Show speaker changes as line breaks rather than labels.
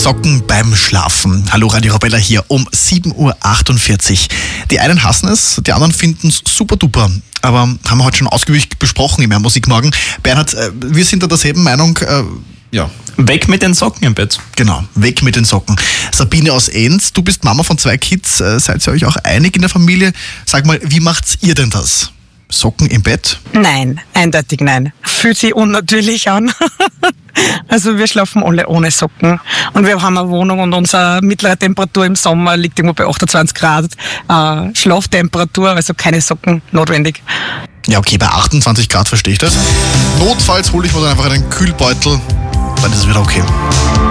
Socken beim Schlafen. Hallo, Radio Arabella hier um 7.48 Uhr. Die einen hassen es, die anderen finden es super duper. Aber haben wir heute schon ausgiebig besprochen im Musikmorgen. Bernhard, wir sind da derselben Meinung.
Weg mit den Socken im Bett.
Genau, weg mit den Socken. Sabine aus Enns, du bist Mama von 2 Kids, seid ihr euch auch einig in der Familie? Sag mal, wie macht ihr denn das? Socken im Bett?
Nein, eindeutig nein. Fühlt sich unnatürlich an. Also wir schlafen alle ohne Socken. Und wir haben eine Wohnung und unsere mittlere Temperatur im Sommer liegt irgendwo bei 28 Grad. Schlaftemperatur, also keine Socken notwendig.
Ja, okay, bei 28 Grad verstehe ich das. Notfalls hole ich mir dann einfach einen Kühlbeutel, dann ist es wieder okay.